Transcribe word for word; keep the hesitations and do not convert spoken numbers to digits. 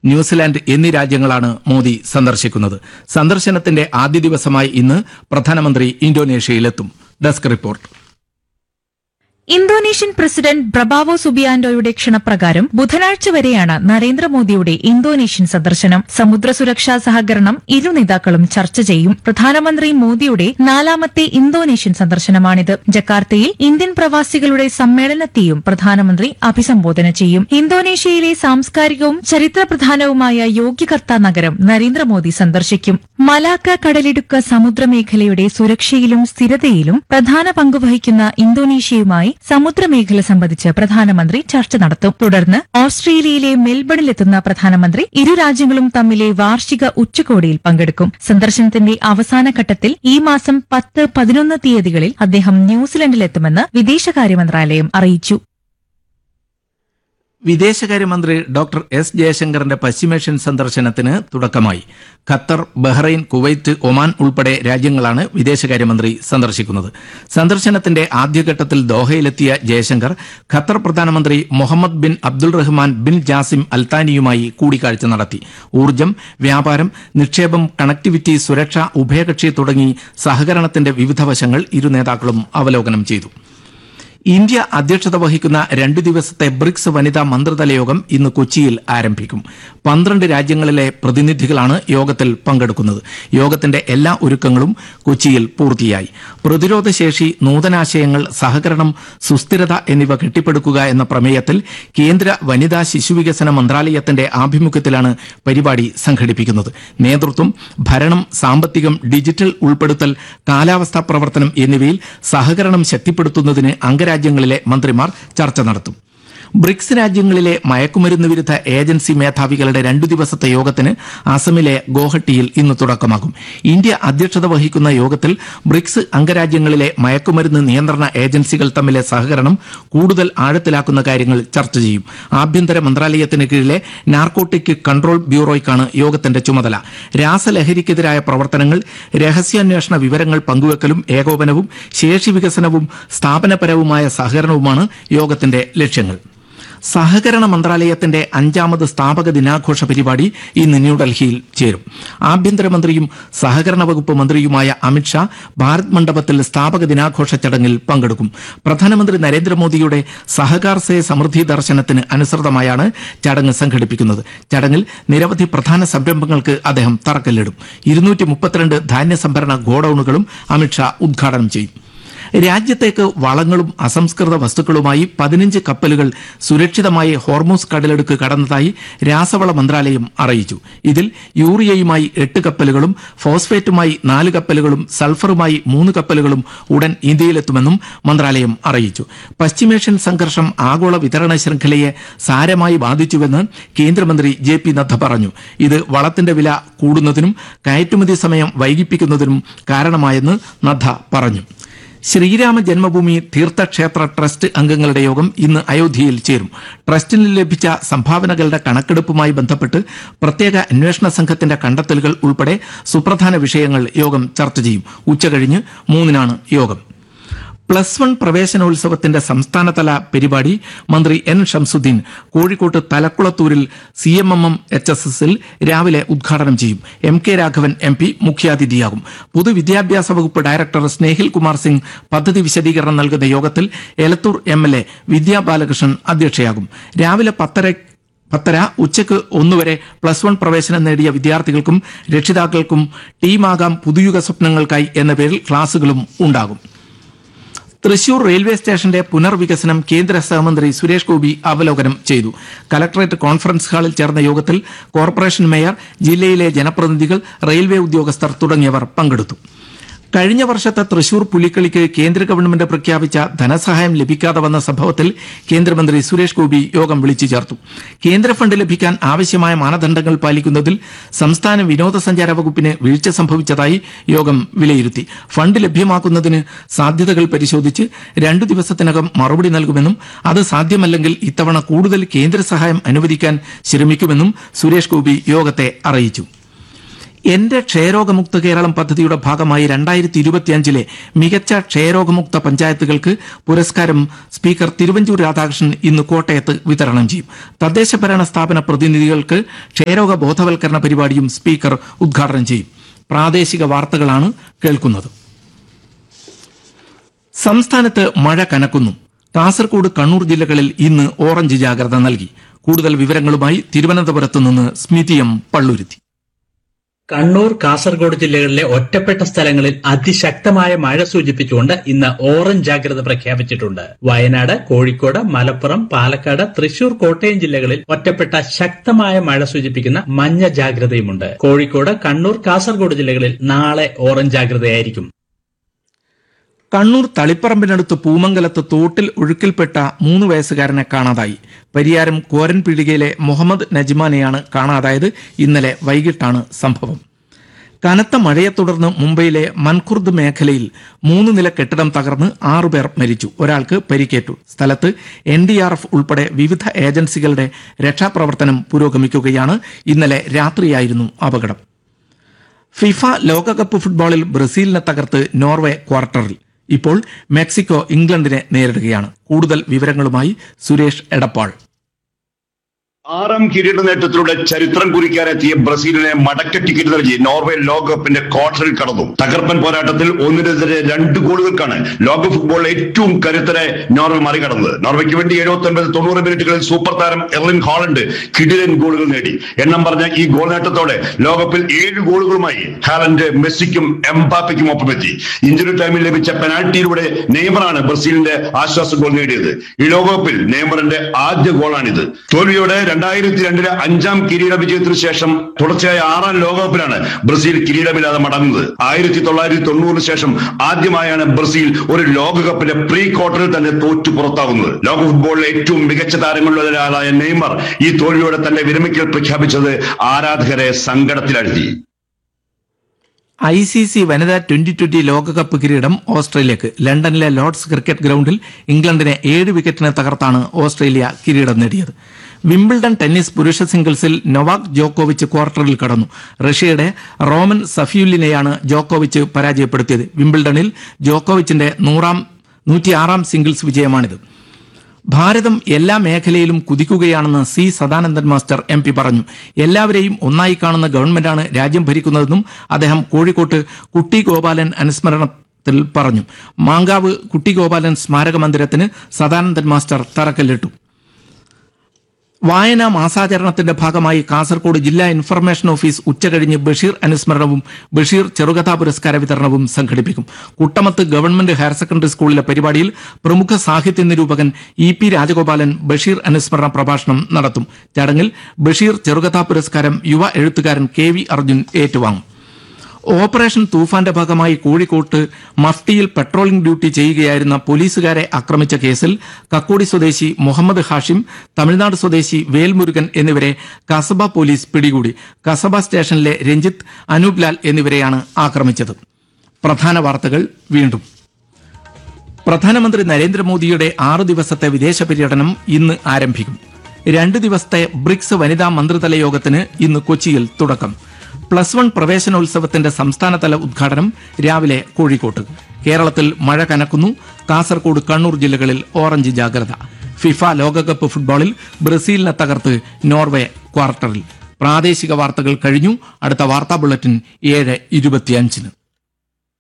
New Zealand എന്നീ രാജ്യങ്ങളാണ് മോദി സന്ദർശിക്കുന്നത്. സന്ദർശനത്തിന്റെ ആദ്യ ദിവസമായി ഇന്ന് പ്രധാനമന്ത്രി ഇന്തോനേഷ്യയിലെത്തും. Desk report. Indonesian president Prabowo സുബിയാന്റോയുടെ ക്ഷണപ്രകാരം ബുധനാഴ്ച വരെയാണ് നരേന്ദ്രമോദിയുടെ ഇന്തോനേഷ്യൻ സന്ദർശനം. സമുദ്ര സുരക്ഷാ സഹകരണം ഇരു നേതാക്കളും ചർച്ച ചെയ്യും. പ്രധാനമന്ത്രി മോദിയുടെ നാലാമത്തെ ഇന്തോനേഷ്യൻ സന്ദർശനമാണിത്. ജക്കാർത്തയിൽ ഇന്ത്യൻ പ്രവാസികളുടെ സമ്മേളനത്തെയും പ്രധാനമന്ത്രി അഭിസംബോധന ചെയ്യും. ഇന്തോനേഷ്യയിലെ സാംസ്കാരികവും ചരിത്രപ്രധാനവുമായ യോഗ്യകർത്ത നഗരം നരേന്ദ്രമോദി സന്ദർശിക്കും. മലാക്ക കടലിടുക്ക് സമുദ്രമേഖലയുടെ സുരക്ഷയിലും സ്ഥിരതയിലും പ്രധാന പങ്കുവഹിക്കുന്ന ഇന്തോനേഷ്യയുമായി സമുദ്രമേഖല സംബന്ധിച്ച് പ്രധാനമന്ത്രി ചർച്ച നടത്തും. തുടർന്ന് ഓസ്ട്രേലിയയിലെ മെൽബണിലെത്തുന്ന പ്രധാനമന്ത്രി ഇരു രാജ്യങ്ങളും തമ്മിലെ വാർഷിക ഉച്ചകോടിയിൽ പങ്കെടുക്കും. സന്ദർശനത്തിന്റെ അവസാന ഘട്ടത്തിൽ ഈ മാസം പത്ത് പതിനൊന്ന് തീയതികളിൽ അദ്ദേഹം ന്യൂസിലൻഡിലെത്തുമെന്ന് വിദേശകാര്യ മന്ത്രാലയം അറിയിച്ചു. വിദേശകാര്യമന്ത്രി ഡോക്ടർ എസ് ജയശങ്കറിന്റെ പശ്ചിമേഷ്യൻ സന്ദർശനത്തിന് തുടക്കമായി. ഖത്തർ, ബഹ്റൈൻ, കുവൈറ്റ്, ഒമാൻ ഉൾപ്പെടെ രാജ്യങ്ങളാണ് വിദേശകാര്യമന്ത്രി സന്ദർശിക്കുന്നത്. സന്ദർശനത്തിന്റെ ആദ്യഘട്ടത്തിൽ ദോഹയിലെത്തിയ ജയശങ്കർ ഖത്തർ പ്രധാനമന്ത്രി Muhammad bin Abdul Rahman bin Jassim അൽത്താനിയുമായി കൂടിക്കാഴ്ച നടത്തി. ഊർജ്ജം, വ്യാപാരം, നിക്ഷേപം, കണക്ടിവിറ്റി, സുരക്ഷ, ഉഭയകക്ഷി തുടങ്ങി സഹകരണത്തിന്റെ വിവിധ വശങ്ങൾ ഇരു നേതാക്കളും അവലോകനം ചെയ്തു. ഇന്ത്യ അധ്യക്ഷത വഹിക്കുന്ന രണ്ടു ദിവസത്തെ ബ്രിക്സ് വനിതാ മന്ത്രിതല യോഗം ഇന്ന് കൊച്ചിയിൽ ആരംഭിക്കും. പന്ത്രണ്ട് രാജ്യങ്ങളിലെ പ്രതിനിധികളാണ് യോഗത്തിൽ പങ്കെടുക്കുന്നത്. യോഗത്തിന്റെ എല്ലാ ഒരുക്കങ്ങളും കൊച്ചിയിൽ പൂർത്തിയായി. പ്രതിരോധശേഷി, നൂതനാശയങ്ങൾ, സഹകരണം, സുസ്ഥിരത എന്നിവ കെട്ടിപ്പടുക്കുക എന്ന പ്രമേയത്തിൽ കേന്ദ്ര വനിതാ ശിശുവികസന മന്ത്രാലയത്തിന്റെ ആഭിമുഖ്യത്തിലാണ് പരിപാടി സംഘടിപ്പിക്കുന്നത്. നേതൃത്വം, ഭരണം, സാമ്പത്തികം, ഡിജിറ്റൽ ഉൾപ്പെടുത്തൽ, കാലാവസ്ഥാ പ്രവർത്തനം എന്നിവയിൽ സഹകരണം ശക്തിപ്പെടുത്തുന്നതിന് അംഗരാജ്യ രാജ്യങ്ങളിലെ മന്ത്രിമാർ ചർച്ച നടത്തും. ബ്രിക്സ് രാജ്യങ്ങളിലെ മയക്കുമരുന്ന് വിരുദ്ധ ഏജൻസി മേധാവികളുടെ രണ്ടു ദിവസത്തെ യോഗത്തിന് അസമിലെ ഗോഹട്ടിയിൽ ഇന്ന് തുടക്കമാകും. ഇന്ത്യ അധ്യക്ഷത വഹിക്കുന്ന യോഗത്തിൽ ബ്രിക്സ് അംഗരാജ്യങ്ങളിലെ മയക്കുമരുന്ന് നിയന്ത്രണ ഏജൻസികൾ തമ്മിലെ സഹകരണം കൂടുതൽ ആഴത്തിലാക്കുന്ന കാര്യങ്ങൾ ചർച്ച ചെയ്യും. ആഭ്യന്തര മന്ത്രാലയത്തിന് കീഴിലെ നാർക്കോട്ടിക് കൺട്രോൾ ബ്യൂറോയ്ക്കാണ് യോഗത്തിന്റെ ചുമതല. രാസലഹരിക്കെതിരായ പ്രവർത്തനങ്ങൾ, രഹസ്യാന്വേഷണ വിവരങ്ങൾ പങ്കുവെക്കലും ഏകോപനവും ശേഷി വികസനവും സ്ഥാപനപരവുമായ സഹകരണവുമാണ് യോഗത്തിന്റെ ലക്ഷ്യങ്ങൾ. സഹകരണ മന്ത്രാലയത്തിന്റെ അഞ്ചാമത് സ്ഥാപക ദിനാഘോഷ പരിപാടി ഇന്ന് ന്യൂഡൽഹിയിൽ ചേരും. ആഭ്യന്തരമന്ത്രിയും സഹകരണ വകുപ്പ് മന്ത്രിയുമായ അമിത്ഷാ ഭാരത് മണ്ഡപത്തിൽ സ്ഥാപക ദിനാഘോഷ ചടങ്ങിൽ പങ്കെടുക്കും. പ്രധാനമന്ത്രി നരേന്ദ്രമോദിയുടെ സഹകാർ സേ സമൃദ്ധി ദർശനത്തിന് അനുസൃതമായാണ് ചടങ്ങ് സംഘടിപ്പിക്കുന്നത്. ചടങ്ങിൽ നിരവധി പ്രധാന സംരംഭങ്ങൾക്ക് അദ്ദേഹം തറക്കല്ലിടും. ഇരുന്നൂറ്റി മുപ്പത്തിരണ്ട് ധാന്യ സംഭരണ ഗോഡൌണുകളും അമിത്ഷാ ഉദ്ഘാടനം ചെയ്യും. രാജ്യത്തേക്ക് വളങ്ങളും അസംസ്കൃത വസ്തുക്കളുമായി പതിനഞ്ച് കപ്പലുകൾ സുരക്ഷിതമായി ഹോർമൂസ് കടലെടുക്ക് കടന്നതായി രാസവള മന്ത്രാലയം അറിയിച്ചു. ഇതിൽ യൂറിയയുമായി എട്ട് കപ്പലുകളും ഫോസ്ഫേറ്റുമായി നാല് കപ്പലുകളും സൾഫറുമായി മൂന്ന് കപ്പലുകളും ഉടൻ ഇന്ത്യയിലെത്തുമെന്നും മന്ത്രാലയം അറിയിച്ചു. പശ്ചിമേഷ്യൻ സംഘർഷം ആഗോള വിതരണ ശൃംഖലയെ സാരമായി ബാധിച്ചുവെന്ന് കേന്ദ്രമന്ത്രി ജെ പി നദ്ദ പറഞ്ഞു. ഇത് വളത്തിന്റെ വില കൂടുന്നതിനും കയറ്റുമതി സമയം വൈകിപ്പിക്കുന്നതിനും കാരണമായെന്ന് നദ്ദ പറഞ്ഞു. ശ്രീരാമ ജന്മഭൂമി തീർത്ഥക്ഷേത്ര ട്രസ്റ്റ് അംഗങ്ങളുടെ യോഗം ഇന്ന് അയോധ്യയിൽ ചേരും. ട്രസ്റ്റിന് ലഭിച്ച സംഭാവനകളുടെ കണക്കെടുപ്പുമായി ബന്ധപ്പെട്ട് പ്രത്യേക അന്വേഷണ സംഘത്തിന്റെ കണ്ടെത്തലുകൾ ഉൾപ്പെടെ സുപ്രധാന വിഷയങ്ങൾ യോഗം ചർച്ച ചെയ്യും. ഉച്ചകഴിഞ്ഞ് മൂന്നിനാണ് യോഗം. പ്ലസ് വൺ പ്രവേശനോത്സവത്തിന്റെ സംസ്ഥാനതല പരിപാടി മന്ത്രി എൻ ഷംസുദ്ദീൻ കോഴിക്കോട്ട് തലക്കുളത്തൂരിൽ C M M M H S എസിൽ രാവിലെ ഉദ്ഘാടനം ചെയ്യും. M K Raghavan M P മുഖ്യാതിഥിയാകും. പൊതുവിദ്യാഭ്യാസ വകുപ്പ് ഡയറക്ടർ സ്നേഹിൽ കുമാർ സിംഗ് പദ്ധതി വിശദീകരണം നൽകുന്ന യോഗത്തിൽ എലത്തൂർ എം എൽ എ വിദ്യാ ബാലകൃഷ്ണൻ അധ്യക്ഷയാകും. രാവിലെ പത്തര പത്തര ഉച്ചയ്ക്ക് ഒന്നുവരെ പ്ലസ് വൺ പ്രവേശനം നേടിയ വിദ്യാർത്ഥികൾക്കും രക്ഷിതാക്കൾക്കും ടീമാകാം പുതുയുഗ സ്വപ്നങ്ങൾക്കായി എന്ന പേരിൽ ക്ലാസുകളും ഉണ്ടാകും. തൃശൂർ റെയിൽവേ സ്റ്റേഷന്റെ പുനർവികസനം കേന്ദ്ര സഹമന്ത്രി സുരേഷ് ഗോപി അവലോകനം ചെയ്തു. കലക്ടറേറ്റ് കോൺഫറൻസ് ഹാളിൽ ചേർന്ന യോഗത്തിൽ കോർപ്പറേഷൻ മേയർ, ജില്ലയിലെ ജനപ്രതിനിധികൾ, റെയിൽവേ ഉദ്യോഗസ്ഥർ തുടങ്ങിയവർ പങ്കെടുത്തു. കഴിഞ്ഞ വർഷത്തെ തൃശൂർ പുലിക്കളിക്ക് കേന്ദ്ര ഗവൺമെന്റ് പ്രഖ്യാപിച്ച ധനസഹായം ലഭിക്കാതെ വന്ന സംഭവത്തിൽ കേന്ദ്രമന്ത്രി സുരേഷ് ഗോപി യോഗം വിളിച്ചു ചേർത്തു. കേന്ദ്ര ഫണ്ട് ലഭിക്കാൻ ആവശ്യമായ മാനദണ്ഡങ്ങൾ പാലിക്കുന്നതിൽ സംസ്ഥാന വിനോദസഞ്ചാര വകുപ്പിന് വീഴ്ച സംഭവിച്ചതായി യോഗം വിലയിരുത്തി. ഫണ്ട് ലഭ്യമാക്കുന്നതിന് സാധ്യതകൾ പരിശോധിച്ച് രണ്ടു ദിവസത്തിനകം മറുപടി നൽകുമെന്നും അത് സാധ്യമല്ലെങ്കിൽ ഇത്തവണ കൂടുതൽ കേന്ദ്ര സഹായം അനുവദിക്കാൻ ശ്രമിക്കുമെന്നും സുരേഷ് ഗോപി യോഗത്തെ അറിയിച്ചു. എന്റെ ക്ഷയരോഗമുക്ത കേരളം പദ്ധതിയുടെ ഭാഗമായി രണ്ടായിരത്തി ഇരുപത്തിയഞ്ചിലെ മികച്ച ക്ഷയരോഗമുക്ത പഞ്ചായത്തുകൾക്ക് പുരസ്കാരം സ്പീക്കർ തിരുവഞ്ചൂർ രാധാകൃഷ്ണൻ ഇന്ന് കോട്ടയത്ത് വിതരണം ചെയ്യും. തദ്ദേശ ഭരണ സ്ഥാപന പ്രതിനിധികൾക്ക് ക്ഷയരോഗ ബോധവൽക്കരണ പരിപാടിയും സ്പീക്കർ ഉദ്ഘാടനം ചെയ്യും. പ്രാദേശിക വാർത്തകളാണ് കേൾക്കുന്നത്. സംസ്ഥാനത്ത് മഴ കനക്കുന്നു. കാസർഗോഡ്, കണ്ണൂർ ജില്ലകളിൽ ഇന്ന് ഓറഞ്ച് ജാഗ്രത നൽകി. കൂടുതൽ വിവരങ്ങളുമായി തിരുവനന്തപുരത്ത് നിന്ന് സ്മിതി എം പള്ളുരുത്തി. കണ്ണൂർ, കാസർഗോഡ് ജില്ലകളിലെ ഒറ്റപ്പെട്ട സ്ഥലങ്ങളിൽ അതിശക്തമായ മഴ സൂചിപ്പിച്ചുകൊണ്ട് ഇന്ന് ഓറഞ്ച് ജാഗ്രത പ്രഖ്യാപിച്ചിട്ടുണ്ട്. വയനാട്, കോഴിക്കോട്, മലപ്പുറം, പാലക്കാട്, തൃശൂർ, കോട്ടയം ജില്ലകളിൽ ഒറ്റപ്പെട്ട ശക്തമായ മഴ സൂചിപ്പിക്കുന്ന മഞ്ഞ ജാഗ്രതയുമുണ്ട്. കോഴിക്കോട്, കണ്ണൂർ, കാസർഗോഡ് ജില്ലകളിൽ നാളെ ഓറഞ്ച് ജാഗ്രതയായിരിക്കും. കണ്ണൂർ തളിപ്പറമ്പിനടുത്ത് പൂമംഗലത്ത് തോട്ടിൽ ഒഴുക്കിൽപ്പെട്ട മൂന്ന് വയസ്സുകാരനെ കാണാതായി. പരിയാരം കോരൻപീടികയിലെ മുഹമ്മദ് നജ്മാനെയാണ് കാണാതായത്. ഇന്നലെ വൈകിട്ടാണ് സംഭവം. കനത്ത മഴയെ തുടർന്ന് മുംബൈയിലെ മൻഖുർദ് മേഖലയിൽ മൂന്ന് നില കെട്ടിടം തകർന്ന് ആറുപേർ മരിച്ചു. ഒരാൾക്ക് പരിക്കേറ്റു. സ്ഥലത്ത് എൻ ഡി ആർ എഫ് ഉൾപ്പെടെ വിവിധ ഏജൻസികളുടെ രക്ഷാപ്രവർത്തനം പുരോഗമിക്കുകയാണ്. ഇന്നലെ രാത്രിയായിരുന്നു അപകടം. ഫിഫ ലോകകപ്പ് ഫുട്ബോളിൽ ബ്രസീലിനെ തകർത്ത് നോർവേ ക്വാർട്ടറിൽ. ഇപ്പോൾ മെക്സിക്കോ ഇംഗ്ലണ്ടിനെ നേരിടുകയാണ്. കൂടുതൽ വിവരങ്ങളുമായി സുരേഷ് എടപ്പാൾ. ആറാം കിരീട നേട്ടത്തിലൂടെ ചരിത്രം കുറിക്കാനെത്തിയ ബ്രസീലിനെ മടക്ക ടിക്കറ്റ് നൽകി നോർവേ ലോകകപ്പിന്റെ ക്വാർട്ടറിൽ കടന്നു. തകർപ്പൻ പോരാട്ടത്തിൽ ഒന്നിനെതിരെ രണ്ട് ഗോളുകൾക്കാണ് ലോക ഫുട്ബോളിലെ ഏറ്റവും കരുത്തരെ നോർവേ മറികടന്നത്. നോർവേക്ക് വേണ്ടി എഴുപത്തി ഒൻപത് തൊണ്ണൂറ് മിനിറ്റുകളിൽ സൂപ്പർ താരം എർലിൻ ഹാളണ്ട് കിടിലൻ ഗോളുകൾ നേടി. എണ്ണം പറഞ്ഞ ഈ ഗോൾ നേട്ടത്തോടെ ലോകകപ്പിൽ ഏഴ് ഗോളുകളുമായി ഹാലണ്ട് മെസ്സിക്കും എംബാപ്പയ്ക്കും ഒപ്പമെത്തി. ഇഞ്ചുറി ടൈമിൽ ലഭിച്ച പെനാൽറ്റിയിലൂടെ നെയ്മറാണ് ബ്രസീലിന്റെ ആശ്വാസ ഗോൾ നേടിയത്. ഈ ലോകകപ്പിൽ നെയ്മറിന്റെ ആദ്യ ഗോളാണിത്. തോൽവിയോടെ രണ്ടായിരത്തി രണ്ടിലെ അഞ്ചാം കിരീട വിജയത്തിനു ശേഷം തുടർച്ചയായ ആറാം ലോകകപ്പിലാണ് ബ്രസീൽ കിരീടമില്ലാതെ മടങ്ങുന്നത്. ആയിരത്തി തൊള്ളായിരത്തി തൊണ്ണൂറിന് ശേഷം ആദ്യമായാണ് ബ്രസീൽ ഒരു ലോകകപ്പിന്റെ പ്രീ ക്വാർട്ടറിൽ തന്നെ തോറ്റു പുറത്താകുന്നത്. ലോക ഫുട്ബോളിലെ ഏറ്റവും മികച്ച താരങ്ങളിൽ ഒരാളായ നെയ്മർ ഈ തോൽവിയോടെ തന്റെ വിരമിക്കൽ പ്രഖ്യാപിച്ചത് ആരാധകരെ സങ്കടത്തിലാഴ്ത്തി. ഐ സി സി വനിതാ ട്വന്റി ട്വന്റി ലോകകപ്പ് കിരീടം ഓസ്ട്രേലിയക്ക്. ലണ്ടനിലെ ലോർഡ്സ് ക്രിക്കറ്റ് ഗ്രൗണ്ടിൽ ഇംഗ്ലണ്ടിനെ ഏഴ് വിക്കറ്റിന് തകർത്താണ് ഓസ്ട്രേലിയ കിരീടം നേടിയത്. വിംബിൾഡൺ ടെന്നീസ് പുരുഷ സിംഗിൾസിൽ നൊവാക് ജോക്കോവിച്ച് ക്വാർട്ടറിൽ കടന്നു. റഷ്യയുടെ റോമൻ സഫിയുലിനെയാണ് ജോക്കോവിച്ച് പരാജയപ്പെടുത്തിയത്. വിംബിൾഡണിൽ ജോക്കോവിച്ചിന്റെ നൂറാം നൂറ്റിയാറാം സിംഗിൾസ് വിജയമാണിത്. ഭാരതം എല്ലാ മേഖലയിലും കുതിക്കുകയാണെന്ന് C Sadanandan master M P പറഞ്ഞു. എല്ലാവരെയും ഒന്നായി കാണുന്ന ഗവൺമെന്റാണ് രാജ്യം ഭരിക്കുന്നതെന്നും അദ്ദേഹം കോഴിക്കോട്ട് കുട്ടി ഗോപാലൻ അനുസ്മരണത്തിൽ പറഞ്ഞു. മാങ്കാവ് കുട്ടി ഗോപാലൻ സ്മാരക മന്ദിരത്തിന് സദാനന്ദൻ മാസ്റ്റർ തറക്കല്ലിട്ടു. വായനാ മാസാചരണത്തിന്റെ ഭാഗമായി കാസർഗോഡ് ജില്ലാ ഇൻഫർമേഷൻ ഓഫീസ് ഉച്ചകഴിഞ്ഞ് ബഷീർ അനുസ്മരണവും ബഷീർ ചെറുകഥാ പുരസ്കാര വിതരണവും സംഘടിപ്പിക്കും. കുട്ടമത്ത് ഗവൺമെന്റ് ഹയർ സെക്കൻഡറി സ്കൂളിലെ പരിപാടിയിൽ പ്രമുഖ സാഹിത്യ നിരൂപകൻ ഇ പി രാജഗോപാലൻ ബഷീർ അനുസ്മരണ പ്രഭാഷണം നടത്തും. ചടങ്ങിൽ ബഷീർ ചെറുകഥാ പുരസ്കാരം യുവ എഴുത്തുകാരൻ കെ വി അർജുൻ ഏറ്റുവാങ്ങും. ഓപ്പറേഷൻ തൂഫാന്റെ ഭാഗമായി കോഴിക്കോട്ട് മഫ്റ്റിയിൽ പെട്രോളിംഗ് ഡ്യൂട്ടി ചെയ്യുകയായിരുന്ന പോലീസുകാരെ ആക്രമിച്ച കേസിൽ കക്കോടി സ്വദേശി മുഹമ്മദ് ഹാഷിം, തമിഴ്നാട് സ്വദേശി വേൽമുരുകൻ എന്നിവരെ കസബ പോലീസ് പിടികൂടി. കസബ സ്റ്റേഷനിലെ രഞ്ജിത്ത്, അനൂപ് ലാൽ എന്നിവരെയാണ് ആക്രമിച്ചത്. പ്രധാന വാർത്തകൾ വീണ്ടും. പ്രധാനമന്ത്രി നരേന്ദ്രമോദിയുടെ ആറു ദിവസത്തെ വിദേശ പര്യടനം ഇന്ന് ആരംഭിക്കും. രണ്ട് ദിവസത്തെ ബ്രിക്സ് വനിതാ മന്ത്രിതല യോഗത്തിന് ഇന്ന് കൊച്ചിയിൽ തുടക്കം. പ്ലസ് വൺ പ്രവേശനോത്സവത്തിന്റെ സംസ്ഥാനതല ഉദ്ഘാടനം രാവിലെ കോഴിക്കോട്ട്. കേരളത്തിൽ മഴ കനക്കുന്നു. കാസർഗോഡ്, കണ്ണൂർ ജില്ലകളിൽ ഓറഞ്ച് ജാഗ്രത. ഫിഫ ലോകകപ്പ് ഫുട്ബോളിൽ ബ്രസീലിനെ തകർത്ത് നോർവേ ക്വാർട്ടറിൽ. പ്രാദേശിക വാർത്തകൾ കഴിഞ്ഞു. അടുത്ത വാർത്താ ബുള്ളറ്റിൻ ഏഴ് ഇരുപത്തിയഞ്ചിന്.